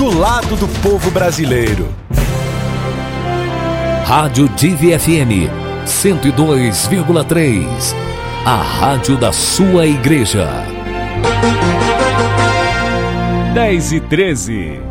do lado do povo brasileiro. Rádio Divi FM 102,3. A rádio da sua igreja. 10h13.